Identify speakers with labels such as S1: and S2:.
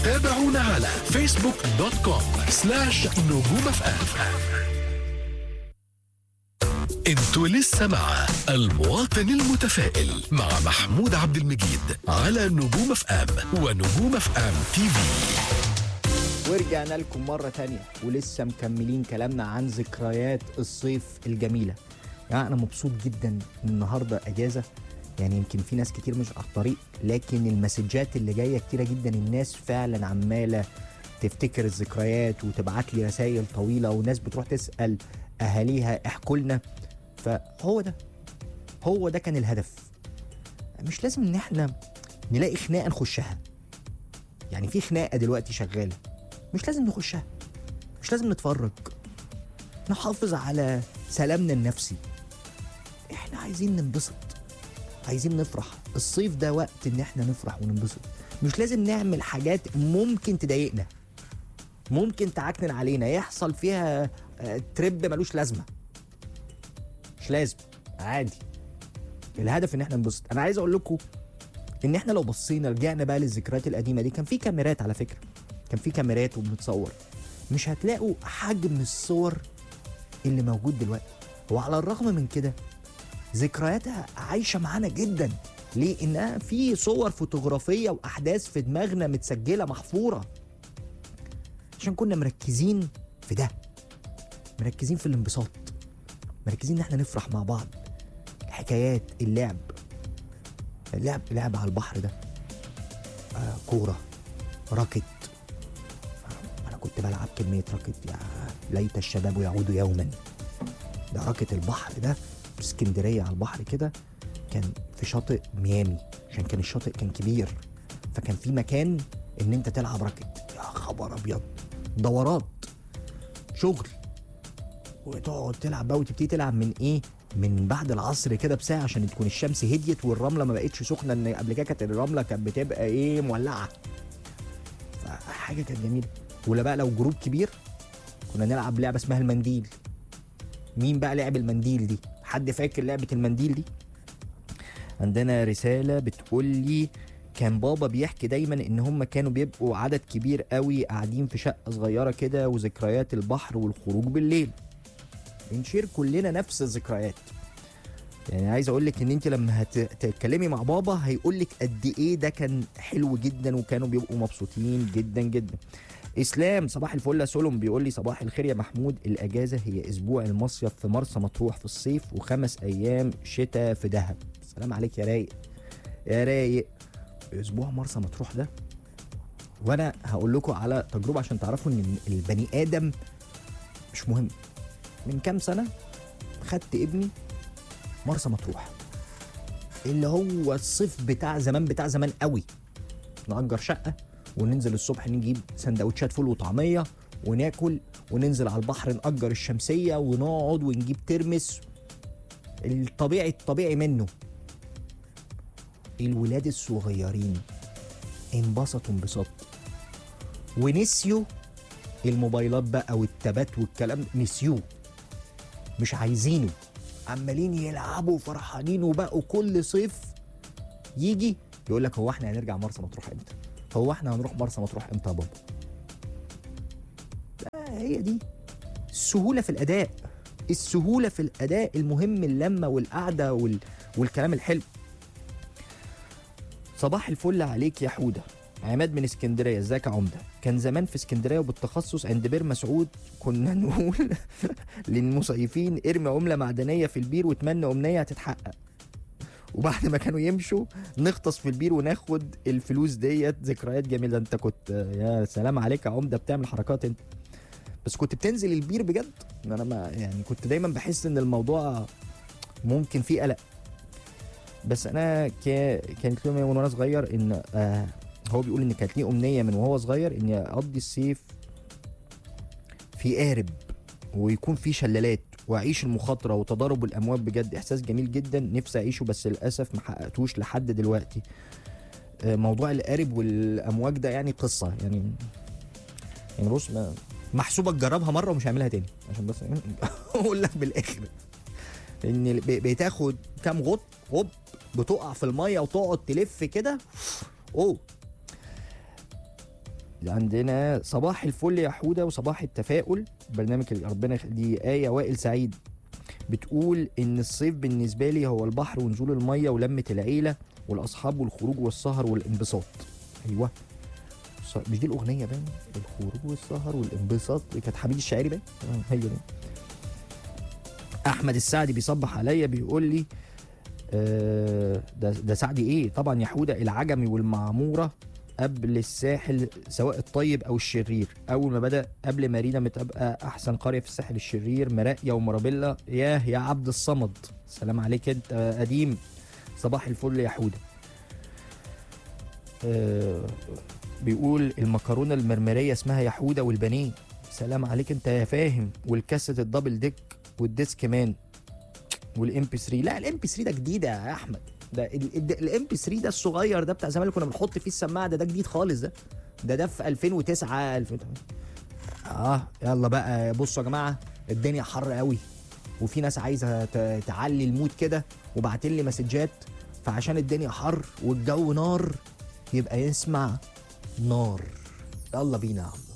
S1: تابعونا على facebook.com/نجوم FM. انتوا لسه مع المواطن المتفائل مع محمود عبد المجيد على نجوم FM ونجوم FM TV.
S2: ورجعنا لكم مرة تانية ولسه مكملين كلامنا عن ذكريات الصيف الجميلة. يعني أنا مبسوط جدا النهاردة أجازة، يعني يمكن في ناس كتير مش على الطريق، لكن المسجات اللي جاية كتيرة جدا. الناس فعلا عمالة تفتكر الذكريات وتبعت لي رسائل طويلة، وناس بتروح تسأل أهاليها احكوا لنا. فهو ده كان الهدف. مش لازم ان احنا نلاقي خناقة نخشها، يعني في خناقة دلوقتي شغالة مش لازم نخشها، مش لازم نتفرج، نحافظ على سلامنا النفسي. احنا عايزين ننبسط، عايزين نفرح. الصيف ده وقت ان احنا نفرح وننبسط. مش لازم نعمل حاجات ممكن تضايقنا، ممكن تعكنن علينا، يحصل فيها تريب ملوش لازمة. مش لازم، عادي. الهدف ان احنا ننبسط. انا عايز اقول لكم ان احنا لو بصينا رجعنا بقى للذكريات القديمة دي، كان في كاميرات على فكرة، كان في كاميرات وبنتصور. مش هتلاقوا حجم الصور اللي موجود دلوقتي. وعلى الرغم من كده ذكرياتها عايشة معانا جدا. ليه؟ انها في صور فوتوغرافية واحداث في دماغنا متسجلة محفورة، عشان كنا مركزين في ده، مركزين في الانبساط، مركزين ان احنا نفرح مع بعض. حكايات اللعب على البحر ده، كورة، راكت. انا كنت بلعب كمية راكت، يا ليت الشباب يعود يوما. ده راكت البحر ده في اسكندرية على البحر كده، كان في شاطئ ميامي، عشان كان الشاطئ كان كبير، فكان في مكان ان انت تلعب راكت. يا خبر ابيض، دورات شغل، وتقعد تلعب بقى، وتبتدي تلعب من ايه، من بعد العصر كده بساعة، عشان تكون الشمس هديت والرملة ما بقتش سخنة. ان قبل كده كانت الرملة كانت بتبقى ايه، مولعة. فحاجة كانت جميلة. ولا بقى لو جروب كبير كنا نلعب لعبة اسمها المنديل. مين بقى لعب المنديل دي؟ حد فاكر لعبة المنديل دي؟ عندنا رسالة بتقول لي كان بابا بيحكي دايما ان هم كانوا بيبقوا عدد كبير قوي قاعدين في شقة صغيرة كده، وذكريات البحر والخروج بالليل. بنشير كلنا نفس الذكريات. يعني عايز اقول لك ان انت لما هتتكلمي مع بابا هيقول لك قد ايه ده كان حلو جدا، وكانوا بيبقوا مبسوطين جدا جدا. اسلام صباح الفل. سولم بيقول لي صباح الخير يا محمود، الاجازه هي اسبوع المصيف في مرسى مطروح في الصيف، و5 ايام شتاء في دهب. سلام عليك يا رايق يا رايق. اسبوع مرسى مطروح ده، وانا هقول لكم على تجربه عشان تعرفوا ان البني ادم مش مهم. من كام سنه خدت ابني مرسى مطروح، اللي هو الصيف بتاع زمان قوي. نأجر شقه وننزل الصبح نجيب سندوتشات فول وطعميه وناكل، وننزل على البحر نأجر الشمسيه ونقعد ونجيب ترمس. الطبيعي منه. الولاد الصغيرين انبسطوا انبساط، ونسيوا الموبايلات بقى والتبات والكلام، نسيوه، مش عايزينه. عمالين يلعبوا فرحانين، وبقوا كل صيف يجي يقول لك هو احنا هنرجع مرسى مطروح امتى؟ هو احنا هنروح مرسى مطروح امتى يا بابا؟ هي دي السهولة في الأداء. السهولة في الأداء، المهم اللمة والقعدة والكلام الحلو. صباح الفل عليك يا حودة. عماد من اسكندرية، ازيك يا عمدة؟ كان زمان في اسكندرية وبالتخصص عند بير مسعود كنا نقول للمصيفين ارمي عملة معدنية في البير وتمنى أمنية هتتحقق، وبعد ما كانوا يمشوا نغطس في البير وناخد الفلوس ديت. ذكريات جميلة. انت كنت يا سلام عليك يا عمدة بتعمل حركات انت، بس كنت بتنزل البير بجد؟ انا ما يعني كنت دايما بحس ان الموضوع ممكن فيه قلق. بس انا كانت لي وانا صغير ان هو بيقول ان كانت لي امنيه من وهو صغير اني اقضي الصيف في قارب ويكون في شلالات واعيش المخاطره وتضارب الامواج. بجد احساس جميل جدا، نفسي اعيشه بس للاسف ما حققتوش لحد دلوقتي. موضوع القارب والامواج ده يعني قصه، يعني بص محسوبه تجربها مره ومش هعملها تاني، عشان بس اقول لك بالاخر ان بتاخد كام غط بتقع في الميه وتقعد تلف كده. عندنا صباح الفل يا حوده وصباح التفاؤل، برنامج اللي ربنا يخليه. آية وائل سعيد بتقول ان الصيف بالنسبه لي هو البحر ونزول الميه ولمه العيله والاصحاب والخروج والسهر والانبساط. ايوه مش دي الاغنيه باين؟ الخروج والسهر والانبساط كانت حميد الشاعري باين. هي دي. احمد السعدي بيصبح عليا بيقول لي ده سعدي ايه طبعا يا حوده، العجمي والمعموره قبل الساحل سواء الطيب او الشرير، اول ما بدا قبل مارينا متبقى احسن قريه في الساحل الشرير، مراقيه ومرابيلا. يا عبد الصمد سلام عليك انت قديم. صباح الفل يا حوده. بيقول المكرونه المرمريه اسمها يا حوده والبانيه. سلام عليك انت يا فاهم. والكاسه الدبل ديك والديسك كمان والام بي 3. لا الام بي 3 ده جديده يا احمد، ده الام بي 3 ده الصغير ده بتاع زمان اللي كنا بنحط فيه السماعه، ده جديد خالص. ده في 2009 2008. يلا بقى بصوا يا جماعه، الدنيا حر قوي وفي ناس عايزه تعلي المود كده وبعتين لي مسجات، فعشان الدنيا حر والجو نار يبقى يسمع نار. يلا بينا.